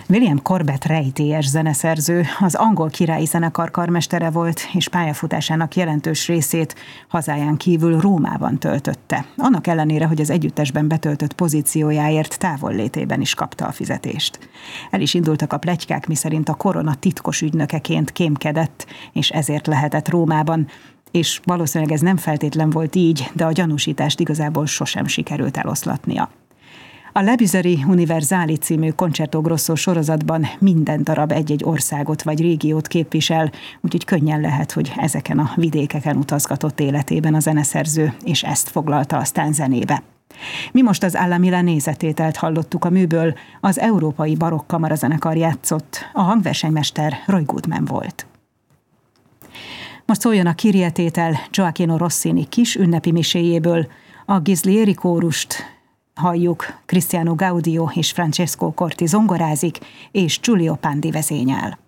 William Corbett rejtélyes zeneszerző, az angol királyi zenekar karmestere volt, és pályafutásának jelentős részét hazáján kívül Rómában töltötte. Annak ellenére, hogy az együttesben betöltött pozíciójáért távollétében is kapta a fizetést. El is indultak a pletykák, miszerint a korona titkos ügynökeként kémkedett, és ezért lehetett Rómában. És valószínűleg ez nem feltétlen volt így, de a gyanúsítást igazából sosem sikerült eloszlatnia. A Le Busari Universali című Concerto Grosso sorozatban minden darab egy-egy országot vagy régiót képvisel, úgyhogy könnyen lehet, hogy ezeken a vidékeken utazgatott életében a zeneszerző, és ezt foglalta aztán zenébe. Mi most az Alla Milanese tételt hallottuk a műből, az Európai Barokk Kamarazenekar játszott, a hangversenymester Roy Goodman volt. Most szóljon a Kyrie tétel Gioachino Rossini kis ünnepi miséjéből, a Ghislieri kórust halljuk, Cristiano Gaudio és Francesco Corti zongorázik, és Giulio Pandi vezényel.